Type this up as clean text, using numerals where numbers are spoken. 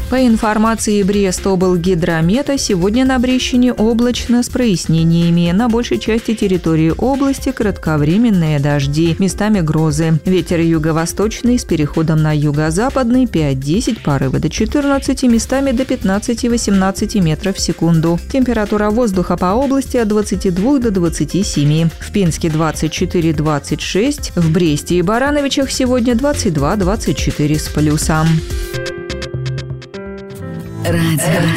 По информации Брестоблгидромета, сегодня на Брещине облачно с прояснениями. На большей части территории области кратковременные дожди, местами грозы. Ветер юго-восточный с переходом на юго-западный 5-10, порывы до 14, местами до 15-18 метров в секунду. Температура воздуха по области от 22 до 27. В Пинске 24-26, в Бресте и Барановичах сегодня 22-24 с плюсом. Радио